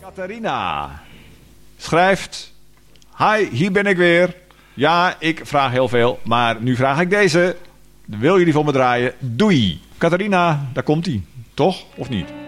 Catharina schrijft: Hi, hier ben ik weer. Ja, ik vraag heel veel, maar nu vraag ik deze. Wil je die voor me draaien? Doei. Catharina, daar komt ie. Toch? Of niet?